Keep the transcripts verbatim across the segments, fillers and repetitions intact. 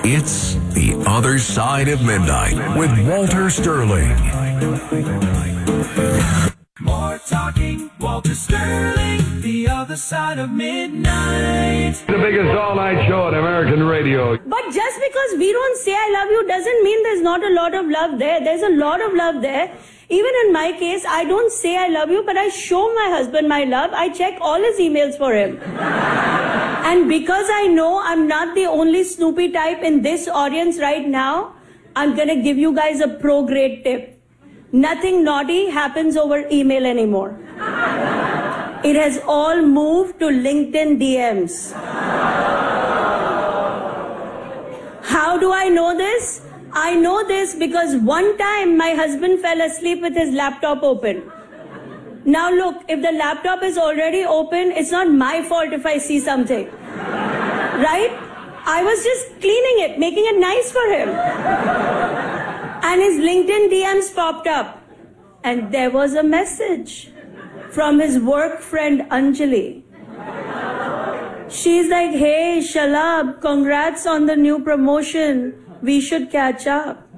It's The Other Side of Midnight with Walter Sterling. More talking, Walter Sterling, The Other Side of Midnight. The biggest all-night show on American radio. But just because we don't say I love you doesn't mean there's not a lot of love there. There's a lot of love there. Even in my case, I don't say I love you, but I show my husband my love. I check all his emails for him. And because I know I'm not the only Snoopy type in this audience right now, I'm going to give you guys a pro-grade tip. Nothing naughty happens over email anymore. It has all moved to LinkedIn D Ms. How do I know this? I know this because one time my husband fell asleep with his laptop open. Now look, if the laptop is already open, it's not my fault if I see something. Right? I was just cleaning it, making it nice for him. And his LinkedIn D Ms popped up. And there was a message from his work friend Anjali. She's like, hey, Shalab, congrats on the new promotion. We should catch up.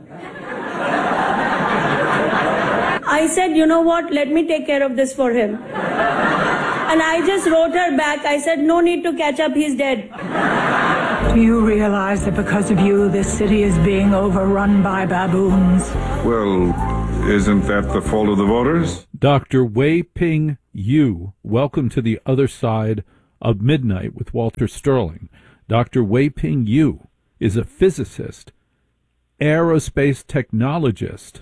I said, you know what? Let me take care of this for him. And I just wrote her back. I said, no need to catch up. He's dead. Do you realize that because of you, this city is being overrun by baboons? Well, isn't that the fault of the voters? Doctor Wei-Ping Yu, welcome to The Other Side of Midnight with Walter Sterling. Doctor Wei-Ping Yu is a physicist, aerospace technologist,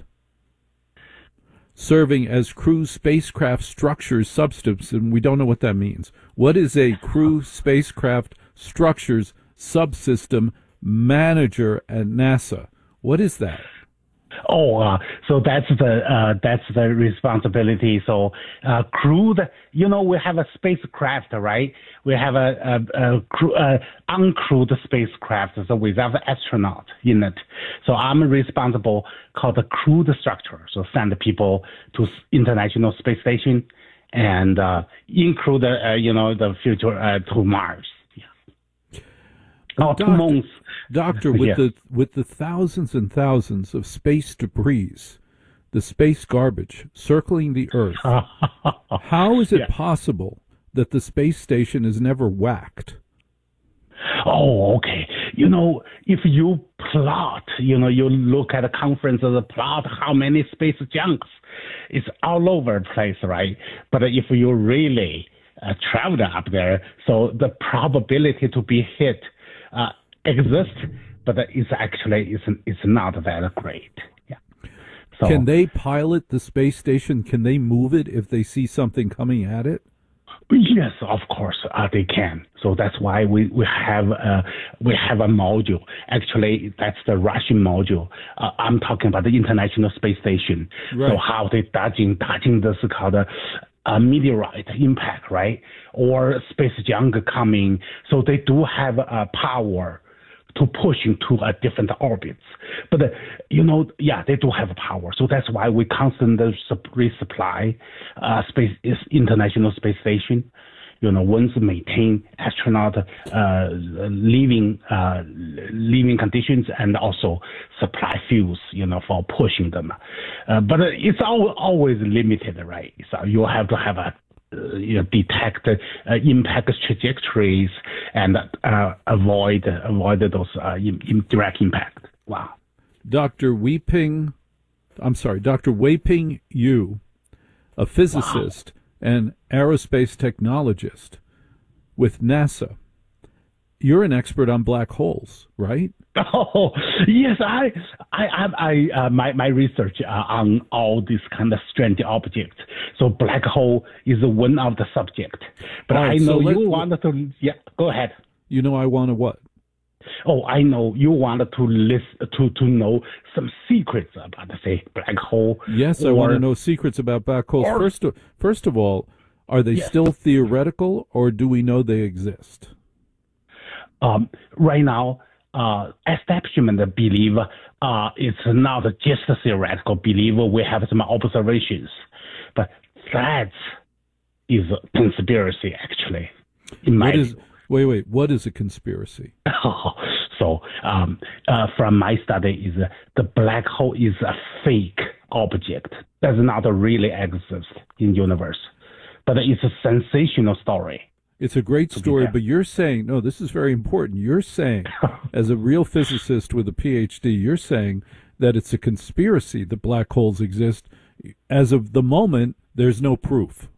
serving as crew spacecraft structures subsystems, and we don't know what that means. What is a crew spacecraft structures subsystem manager at NASA? What is that? Oh, uh, so that's the uh, that's the responsibility. So, uh, crewed, you know, we have a spacecraft, right? We have a, a, a crew, uh, uncrewed spacecraft, so without the astronaut in it. So I'm responsible called the crewed structure. So send people to International Space Station and uh, include, uh, you know, the future uh, to Mars. Yeah. Oh, two months. Doctor, with yeah. the with the thousands and thousands of space debris, the space garbage circling the Earth, how is it yeah. possible that the space station is never whacked? Oh, okay. You know, if you plot, you know, you look at a conference of the plot, how many space junks, it's all over the place, right? But if you really uh, travel up there, so the probability to be hit uh, exists, but it's actually it's, it's not that great. Yeah. So, can they pilot the space station? Can they move it if they see something coming at it? Yes, of course, uh, they can. So that's why we we have uh, we have a module. Actually, that's the Russian module. Uh, I'm talking about the International Space Station. Right. So how they dodging dodging this called a, a meteorite impact, right? Or space junk coming. So they do have a power to push into a different orbits. But, uh, you know, yeah, they do have power. So that's why we constantly resupply uh, space is International Space Station. You know, once maintain astronaut uh, living uh, living conditions and also supply fuels, you know, for pushing them. Uh, but it's all, always limited, right? So you have to have a Uh, you know, detect uh, impact trajectories and uh, avoid avoid those uh, in, in direct impact. Wow. Doctor Wei-Ping, I'm sorry, Doctor Wei-Ping Yu, a physicist wow. and aerospace technologist with NASA. You're an expert on black holes, right? Oh yes, I, I, I, I uh, my my research uh, on all these kind of strange objects. So black hole is one of the subject. But right, I know so you wanted to. Yeah, go ahead. You know, I want to what? Oh, I know you wanted to list to to know some secrets about, say, black hole. Yes, or, I want to know secrets about black holes. Or, first, of, first of all, are they yeah. still theoretical, or do we know they exist? Um, right now. Uh, establishment believe uh, it's not just a theoretical belief. We have some observations, but that is a conspiracy, actually. In my what is, wait, wait. What is a conspiracy? Oh, So um, uh, from my study, is uh, the black hole is a fake object, does not really exist in universe, but it's a sensational story. It's a great story, but you're saying, no, this is very important. You're saying, as a real physicist with a P H D, you're saying that it's a conspiracy that black holes exist. As of the moment, there's no proof.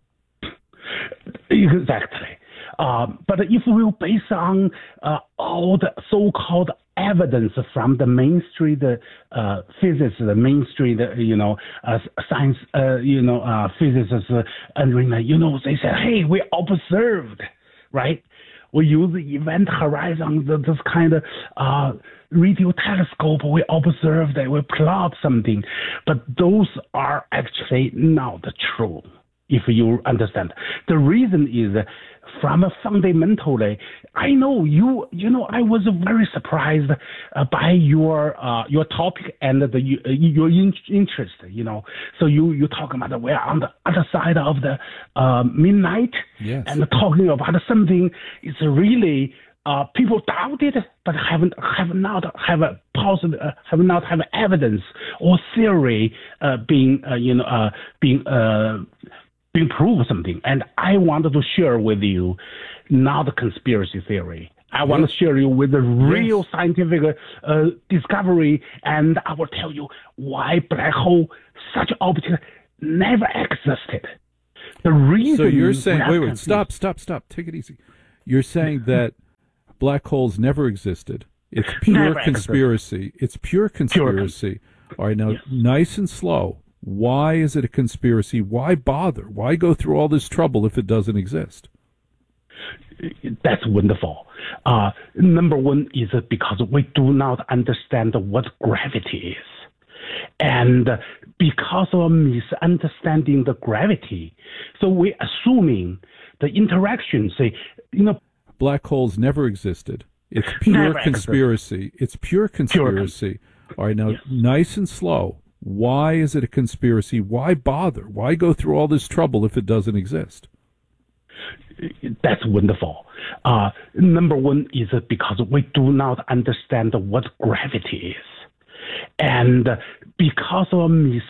Exactly. Uh, but if we base on uh, all the so-called evidence from the mainstream uh, physics, the mainstream, you know, uh, science, uh, you know, uh, physicists, uh, and you know, they said, hey, we observed, right? We use the event horizon, the, this kind of uh, radio telescope. We observed that we plot something, but those are actually not true. If you understand, the reason is from a fundamentally, I know you, you know, I was very surprised uh, by your uh, your topic and the, uh, your in- interest, you know. So you you talk about we're on the other side of the uh, midnight, yes, and talking about something is really uh, people doubt it, but haven't have not have a positive uh, have not have evidence or theory uh, being uh, you know uh, being. Uh, improve something, and I wanted to share with you not a conspiracy theory. I want yes. to share you with the real yes. scientific uh, discovery, and I will tell you why black hole, such object, never existed. The reason. So you're saying, wait, wait, confused. stop, stop, stop. Take it easy. You're saying that black holes never existed. It's pure Never conspiracy. existed. It's pure conspiracy. Pure. All right, now yes. nice and slow. Why is it a conspiracy? Why bother? Why go through all this trouble if it doesn't exist? That's wonderful. Uh, number one is because we do not understand what gravity is. And because of misunderstanding the gravity, so we're assuming the interaction, say, you know. Black holes never existed. It's pure Never conspiracy. existed. It's pure conspiracy. Pure. All right, now yes. nice and slow. Why is it a conspiracy? Why bother? Why go through all this trouble if it doesn't exist? That's wonderful. Uh, number one is because we do not understand what gravity is. And because of mis